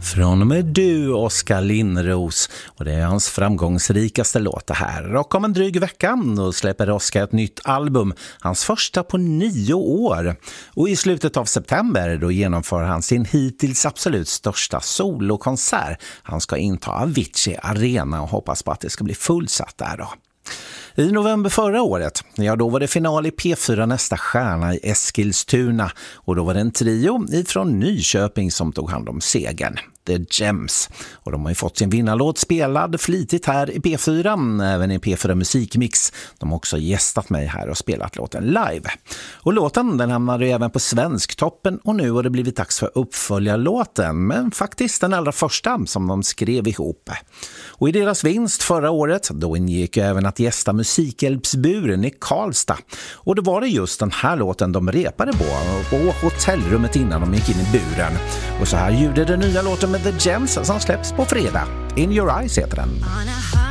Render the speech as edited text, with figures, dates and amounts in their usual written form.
Från och med du, Oskar Lindros, och det är hans framgångsrikaste låt det här. Och om en dryg vecka då släpper Oskar ett nytt album, hans första på 9 år. Och i slutet av september då genomför han sin hittills absolut största solokonsert. Han ska inta Avicii Arena och hoppas på att det ska bli fullsatt där då. I november förra året, ja då var det final i P4 Nästa stjärna i Eskilstuna och då var det en trio ifrån Nyköping som tog hand om segern. The Gems. Och de har ju fått sin vinnarlåt spelad flitigt här i P4, även i P4 Musikmix. De har också gästat mig här och spelat låten live. Och låten den hamnade även på Svensktoppen och nu har det blivit dags för uppföljarlåten, men faktiskt den allra första som de skrev ihop. Och i deras vinst förra året, då ingick ju även att gästa Musikhjälpsburen i Karlstad. Och då var det just den här låten de repade på hotellrummet innan de gick in i buren. Och så här ljuder den nya låten med The Gems som släpps på fredag. In Your Eyes heter den.